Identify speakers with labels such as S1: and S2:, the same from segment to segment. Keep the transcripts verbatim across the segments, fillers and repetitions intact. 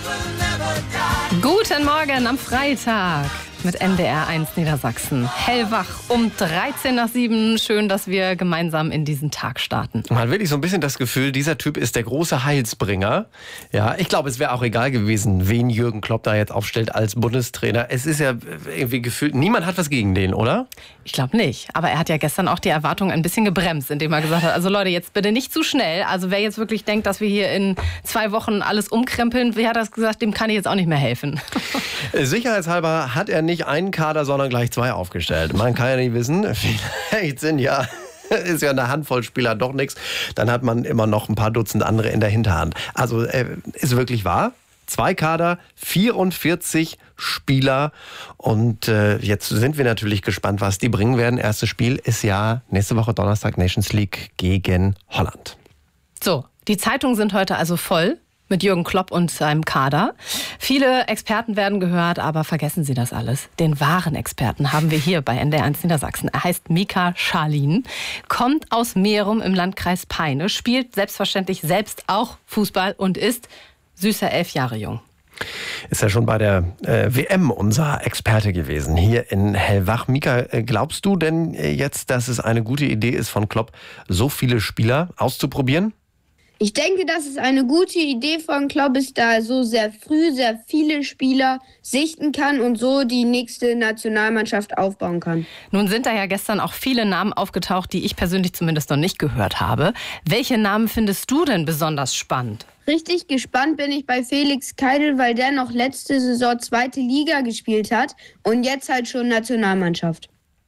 S1: Guten Morgen am Freitag mit N D R eins Niedersachsen. Hellwach um dreizehn nach sieben. Schön, dass wir gemeinsam in diesen Tag starten.
S2: Man hat wirklich so ein bisschen das Gefühl, dieser Typ ist der große Heilsbringer. Ja, ich glaube, es wäre auch egal gewesen, wen Jürgen Klopp da jetzt aufstellt als Bundestrainer. Es ist ja irgendwie gefühlt, niemand hat was gegen den, oder?
S1: Ich glaube nicht. Aber er hat ja gestern auch die Erwartungen ein bisschen gebremst, indem er gesagt hat, also Leute, jetzt bitte nicht zu schnell. Also wer jetzt wirklich denkt, dass wir hier in zwei Wochen alles umkrempeln, wie hat er das gesagt, dem kann ich jetzt auch nicht mehr helfen.
S2: Sicherheitshalber hat er nicht einen Kader, sondern gleich zwei aufgestellt. Man kann ja nicht wissen, vielleicht sind ja, ist ja eine Handvoll Spieler doch nichts. Dann hat man immer noch ein paar Dutzend andere in der Hinterhand. Also äh, ist wirklich wahr. Zwei Kader, vierundvierzig Spieler und äh, jetzt sind wir natürlich gespannt, was die bringen werden. Erstes Spiel ist ja nächste Woche Donnerstag Nations League gegen Holland.
S1: So, die Zeitungen sind heute also voll mit Jürgen Klopp und seinem Kader. Viele Experten werden gehört, aber vergessen Sie das alles. Den wahren Experten haben wir hier bei N D R eins Niedersachsen. Er heißt Mika Scharlin, kommt aus Merum im Landkreis Peine, spielt selbstverständlich selbst auch Fußball und ist süßer elf Jahre jung.
S2: Ist ja schon bei der äh, W M unser Experte gewesen, hier in Hellwach. Mika, äh, glaubst du denn jetzt, dass es eine gute Idee ist von Klopp, so viele Spieler auszuprobieren?
S3: Ich denke, dass es eine gute Idee von Klopp ist, da er so sehr früh sehr viele Spieler sichten kann und so die nächste Nationalmannschaft aufbauen kann.
S1: Nun sind da ja gestern auch viele Namen aufgetaucht, die ich persönlich zumindest noch nicht gehört habe. Welche Namen findest du denn besonders spannend?
S3: Richtig gespannt bin ich bei Felix Keidel, weil der noch letzte Saison zweite Liga gespielt hat und jetzt halt schon Nationalmannschaft.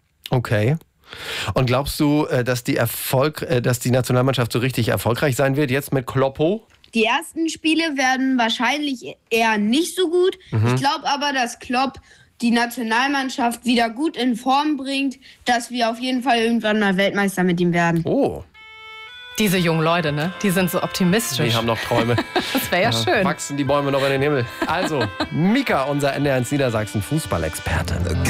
S2: Okay. Und glaubst du, dass die Erfolg, dass die Nationalmannschaft so richtig erfolgreich sein wird jetzt mit Kloppo?
S3: Die ersten Spiele werden wahrscheinlich eher nicht so gut. Mhm. Ich glaube aber, dass Klopp die Nationalmannschaft wieder gut in Form bringt, dass wir auf jeden Fall irgendwann mal Weltmeister mit ihm werden.
S2: Oh.
S1: Diese jungen Leute, ne? Die sind so optimistisch.
S2: Die haben noch Träume.
S1: Das wäre ja, ja schön.
S2: Wachsen die Bäume noch in den Himmel. Also, Mika, unser N D R eins Niedersachsen Fußballexperte.